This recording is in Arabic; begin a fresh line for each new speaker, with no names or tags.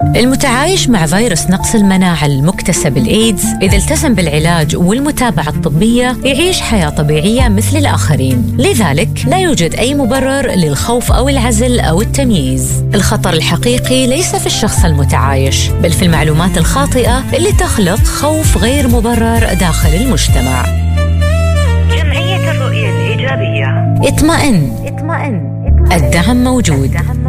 المتعايش مع فيروس نقص المناعة المكتسب الإيدز إذا التزم بالعلاج والمتابعة الطبية يعيش حياة طبيعية مثل الآخرين. لذلك لا يوجد أي مبرر للخوف أو العزل أو التمييز. الخطر الحقيقي ليس في الشخص المتعايش، بل في المعلومات الخاطئة اللي تخلق خوف غير مبرر داخل المجتمع.
جمعية الرؤية الإيجابية.
اطمئن. الدعم موجود.